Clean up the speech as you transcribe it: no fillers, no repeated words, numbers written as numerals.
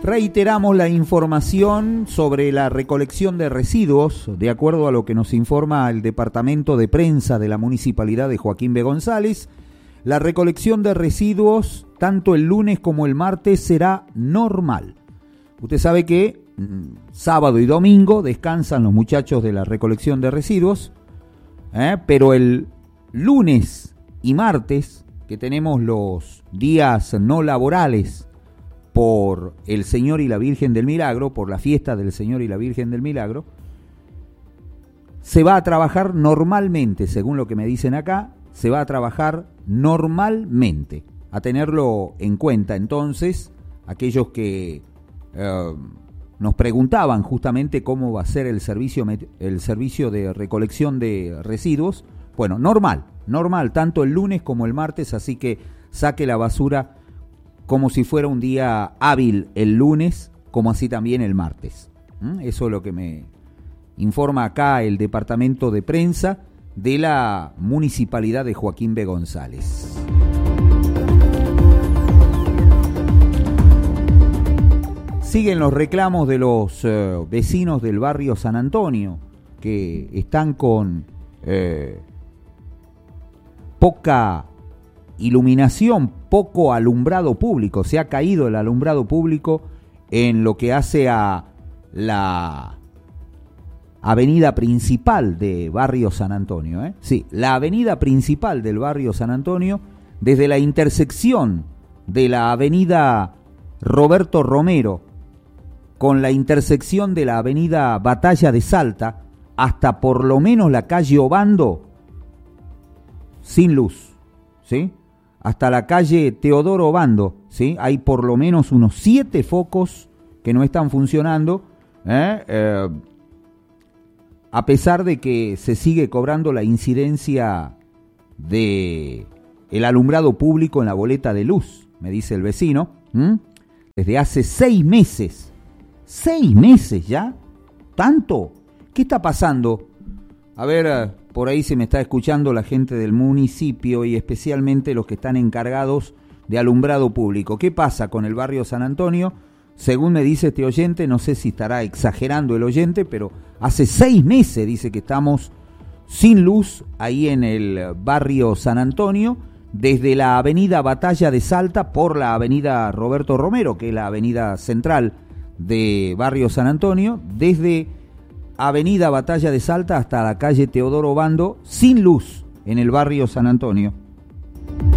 Reiteramos la información sobre la recolección de residuos, de acuerdo a lo que nos informa el Departamento de Prensa de la Municipalidad de Joaquín B. González. La recolección de residuos, tanto el lunes como el martes, será normal. Usted sabe que sábado y domingo descansan los muchachos de la recolección de residuos, pero el lunes y martes, que tenemos los días no laborales por el Señor y la Virgen del Milagro, por la fiesta del Señor y la Virgen del Milagro, se va a trabajar normalmente, según lo que me dicen acá, se va a trabajar normalmente. A tenerlo en cuenta entonces, aquellos que nos preguntaban justamente cómo va a ser el servicio de recolección de residuos. Bueno, normal, tanto el lunes como el martes, así que saque la basura como si fuera un día hábil el lunes, como así también el martes. Eso es lo que me informa acá el Departamento de Prensa de la Municipalidad de Joaquín B. González. Siguen los reclamos de los vecinos del barrio San Antonio, que están con poca iluminación, poco alumbrado público. Se ha caído el alumbrado público en lo que hace a la avenida principal de barrio San Antonio. Sí, la avenida principal del barrio San Antonio, desde la intersección de la avenida Roberto Romero con la intersección de la avenida Batalla de Salta hasta por lo menos la calle Obando, sin luz, ¿sí? Hasta la calle Teodoro Obando, ¿sí? Hay por lo menos unos 7 focos que no están funcionando, a pesar de que se sigue cobrando la incidencia de el alumbrado público en la boleta de luz, me dice el vecino, desde hace 6 meses. 6 meses ya, ¿tanto? ¿Qué está pasando? A ver, por ahí se me está escuchando la gente del municipio y especialmente los que están encargados de alumbrado público. ¿Qué pasa con el barrio San Antonio? Según me dice este oyente, no sé si estará exagerando el oyente, pero hace 6 meses dice que estamos sin luz ahí en el barrio San Antonio, desde la avenida Batalla de Salta por la avenida Roberto Romero, que es la avenida central de barrio San Antonio, desde avenida Batalla de Salta hasta la calle Teodoro Obando, sin luz en el barrio San Antonio.